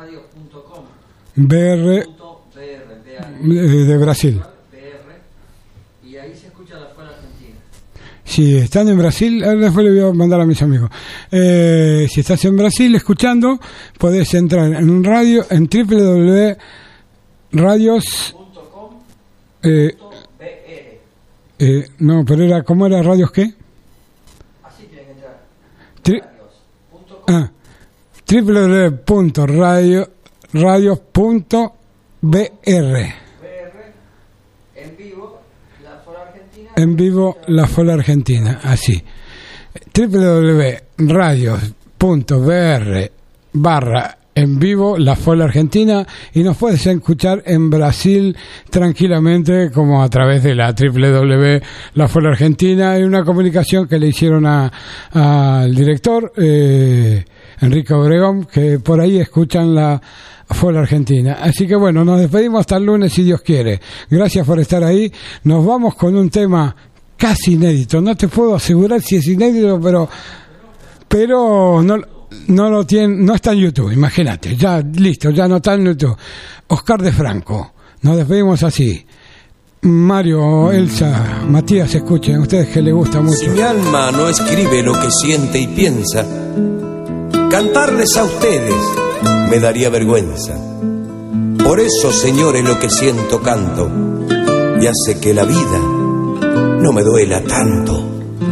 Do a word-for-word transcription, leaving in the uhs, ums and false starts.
B R de Brasil. Y ahí se escucha la Fala Argentina. Si están en Brasil, después le voy a mandar a mis amigos. Eh, si estás en Brasil escuchando, podés entrar en un radio en doble u doble u doble u punto radios eh, eh, no, pero era, ¿cómo era? ¿Radios qué? Así tienen que entrar. Tri- ah, doble u doble u doble u punto radios punto b r. En vivo, la Fala Argentina. En vivo, la Fala Argentina, así. doble u doble u doble u punto radios punto b r barra en vivo, la Fala Argentina, y nos puedes escuchar en Brasil tranquilamente, como a través de la doble u doble u doble u punto la Fala Argentina. Hay una comunicación que le hicieron a al director eh, Enrique Obregón, que por ahí escuchan la Fala Argentina. Así que bueno, nos despedimos hasta el lunes si Dios quiere. Gracias por estar ahí. Nos vamos con un tema casi inédito. No te puedo asegurar si es inédito, pero pero no no lo tiene, no está en YouTube, imagínate. Ya listo, ya no está en YouTube. Oscar de Franco. Nos despedimos así. Mario, Elsa, Matías, escuchen, ustedes que les gusta mucho. Si mi alma no escribe lo que siente y piensa, cantarles a ustedes me daría vergüenza. Por eso, señores, lo que siento canto, y hace que la vida no me duela tanto.